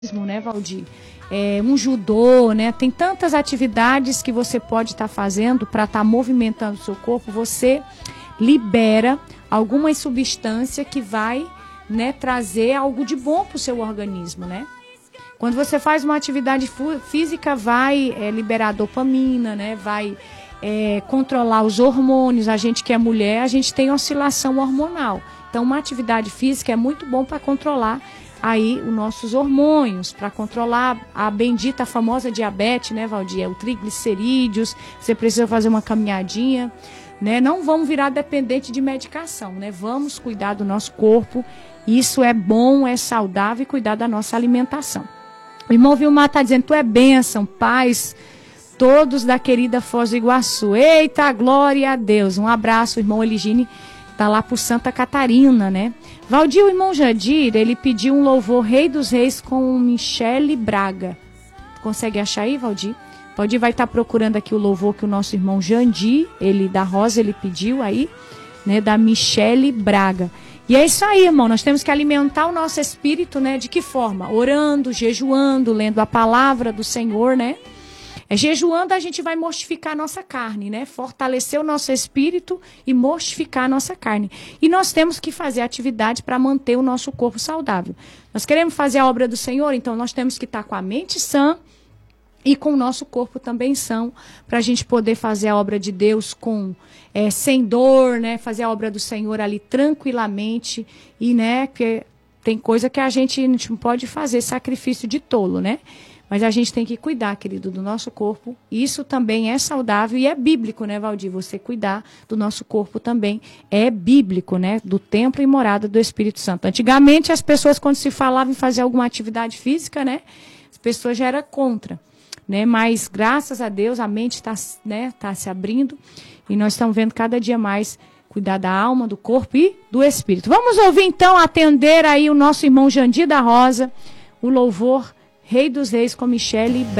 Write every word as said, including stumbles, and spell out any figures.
né, Valdir? É, um judô, né? Tem tantas atividades que você pode estar tá fazendo para estar tá movimentando o seu corpo. Você libera alguma substância que vai, né, trazer algo de bom para o seu organismo, né? Quando você faz uma atividade física, vai é, liberar dopamina, né? Vai é, controlar os hormônios. A gente que é mulher, a gente tem oscilação hormonal. Então, uma atividade física é muito bom para controlar aí os nossos hormônios, para controlar a bendita, a famosa diabetes, né, Valdir? O triglicerídeos, você precisa fazer uma caminhadinha, né? Não vamos virar dependente de medicação, né? Vamos cuidar do nosso corpo, isso é bom, é saudável, e cuidar da nossa alimentação. O irmão Vilmar está dizendo, tu é bênção, paz, todos da querida Foz do Iguaçu. Eita, glória a Deus. Um abraço, irmão Eligine, tá lá por Santa Catarina, né? Valdir, o irmão Jandir, ele pediu um louvor Rei dos Reis com Michele Braga. Consegue achar aí, Valdir? Valdir vai estar tá procurando aqui o louvor que o nosso irmão Jandir, ele da Rosa, ele pediu aí, né, da Michele Braga. E é isso aí, irmão, nós temos que alimentar o nosso espírito, né? De que forma? Orando, jejuando, lendo a palavra do Senhor, né? É, jejuando a gente vai mortificar a nossa carne, né? Fortalecer o nosso espírito e mortificar a nossa carne. E nós temos que fazer atividade para manter o nosso corpo saudável. Nós queremos fazer a obra do Senhor, então nós temos que estar com a mente sã e com o nosso corpo também são, para a gente poder fazer a obra de Deus com, é, sem dor, né? Fazer a obra do Senhor ali tranquilamente. E, né, porque tem coisa que a gente não pode fazer, sacrifício de tolo, né? Mas a gente tem que cuidar, querido, do nosso corpo. Isso também é saudável e é bíblico, né, Valdir? Você cuidar do nosso corpo também é bíblico, né? Do templo e morada do Espírito Santo. Antigamente, as pessoas, quando se falava em fazer alguma atividade física, né? As pessoas já eram contra, né? Mas, graças a Deus, a mente está, né, tá se abrindo. E nós estamos vendo cada dia mais cuidar da alma, do corpo e do espírito. Vamos ouvir, então, atender aí o nosso irmão Jandir da Rosa, o louvor Rei dos Reis com Michele Braga.